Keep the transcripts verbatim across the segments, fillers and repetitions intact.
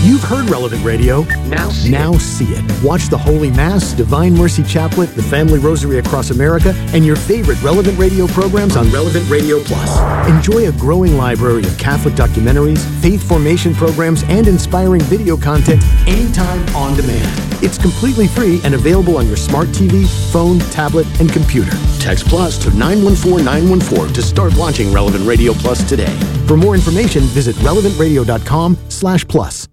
You've heard Relevant Radio. Now see now it. see it. Watch the Holy Mass, Divine Mercy Chaplet, the Family Rosary Across America, and your favorite Relevant Radio programs on Relevant Radio Plus. Enjoy a growing library of Catholic documentaries, faith formation programs, and inspiring video content anytime on demand. It's completely free and available on your smart T V, phone, tablet, and computer. Text Plus to nine one four nine one four to start watching Relevant Radio Plus today. For more information, visit relevant radio dot com slash plus.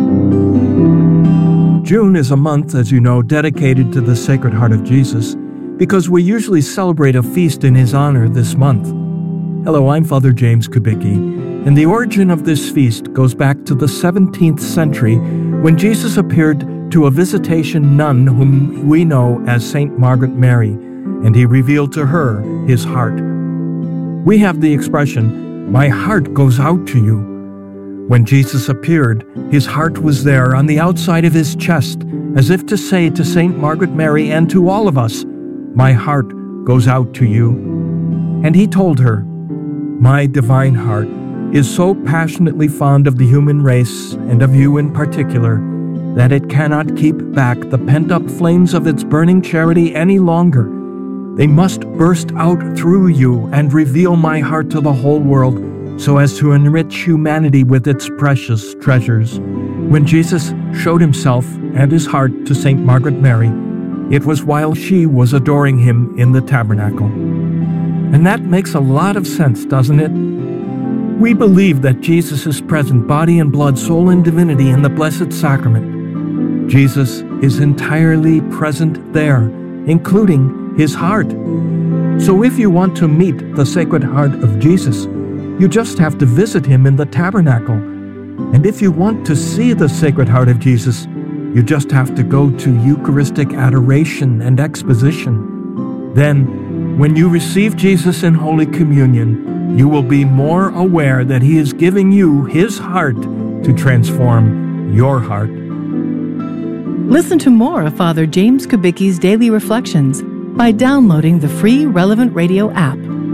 June is a month, as you know, dedicated to the Sacred Heart of Jesus, because we usually celebrate a feast in his honor this month. Hello, I'm Father James Kubicki, and the origin of this feast goes back to the seventeenth century when Jesus appeared to a visitation nun whom we know as Saint Margaret Mary, and he revealed to her his heart. We have the expression, "My heart goes out to you." When Jesus appeared, his heart was there on the outside of his chest, as if to say to Saint Margaret Mary and to all of us, "My heart goes out to you." And he told her, "My divine heart is so passionately fond of the human race, and of you in particular, that it cannot keep back the pent-up flames of its burning charity any longer. They must burst out through you and reveal my heart to the whole world, so as to enrich humanity with its precious treasures." When Jesus showed himself and his heart to Saint Margaret Mary, it was while she was adoring him in the tabernacle. And that makes a lot of sense, doesn't it? We believe that Jesus is present, body and blood, soul and divinity, in the Blessed Sacrament. Jesus is entirely present there, including his heart. So if you want to meet the Sacred Heart of Jesus, you just have to visit him in the tabernacle. And if you want to see the Sacred Heart of Jesus, you just have to go to Eucharistic adoration and exposition. Then, when you receive Jesus in Holy Communion, you will be more aware that he is giving you his heart to transform your heart. Listen to more of Father James Kubicki's Daily Reflections by downloading the free Relevant Radio app.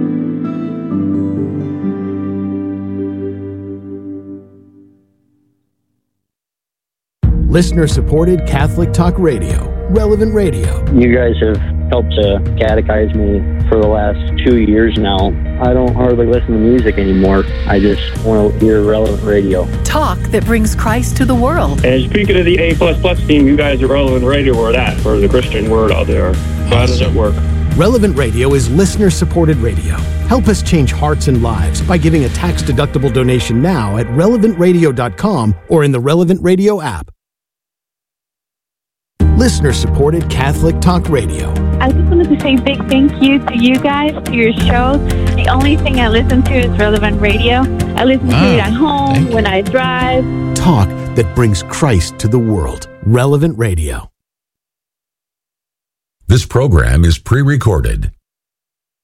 Listener-supported Catholic Talk Radio, Relevant Radio. You guys have helped to catechize me for the last two years now. I don't hardly listen to music anymore. I just want to hear Relevant Radio. Talk that brings Christ to the world. And speaking of the A plus plus team, you guys are Relevant Radio or that, for the Christian word out there. How does it work? Relevant Radio is listener-supported radio. Help us change hearts and lives by giving a tax-deductible donation now at relevant radio dot com or in the Relevant Radio app. Listener-supported Catholic Talk Radio. I just wanted to say a big thank you to you guys, to your show. The only thing I listen to is Relevant Radio. I listen wow. to it at home, when I drive. Talk that brings Christ to the world. Relevant Radio. This program is pre-recorded.